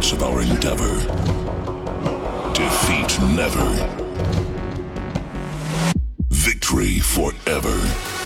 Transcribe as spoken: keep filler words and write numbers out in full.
course of our endeavor. Defeat never. Victory forever.